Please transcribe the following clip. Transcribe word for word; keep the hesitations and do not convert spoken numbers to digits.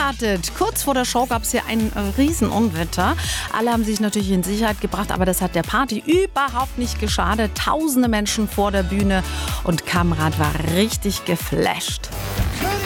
gestartet. Kurz vor der Show gab es hier ein äh, Riesenunwetter. Alle haben sich natürlich in Sicherheit gebracht, aber das hat der Party überhaupt nicht geschadet. Tausende Menschen vor der Bühne und Kamrat war richtig geflasht.